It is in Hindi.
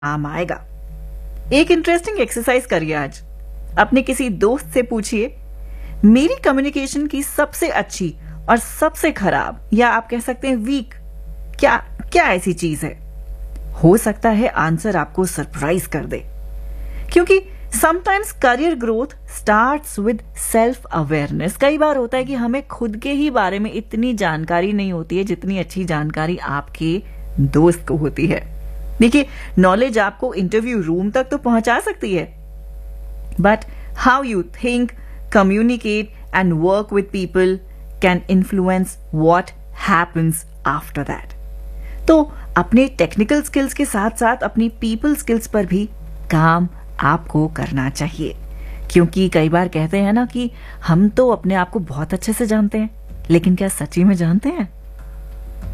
काम आएगा। एक इंटरेस्टिंग एक्सरसाइज करिए आज। अपने किसी दोस्त से पूछिए, मेरी कम्युनिकेशन की सबसे अच्छी और सबसे खराब, या आप कह सकते हैं वीक, क्या क्या ऐसी चीज है। हो सकता है आंसर आपको सरप्राइज कर दे, क्योंकि sometimes career growth starts with self awareness. कई बार होता है कि हमें खुद के ही बारे में इतनी जानकारी नहीं होती है जितनी अच्छी जानकारी आपके दोस्त को होती है। देखिए, नॉलेज आपको इंटरव्यू रूम तक तो पहुंचा सकती है, but how you think, communicate and work with people can influence what happens after that. तो अपने टेक्निकल स्किल्स के साथ साथ अपनी पीपल स्किल्स पर भी काम आपको करना चाहिए, क्योंकि कई बार कहते हैं ना कि हम तो अपने आप को बहुत अच्छे से जानते हैं, लेकिन क्या सच्ची में जानते हैं?